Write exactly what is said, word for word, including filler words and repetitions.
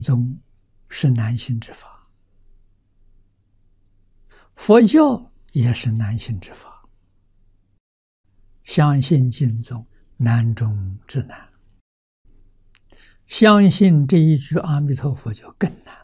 宗是难信之法，佛教也是难信之法，相信经宗难中之难，相信这一句阿弥陀佛就更难。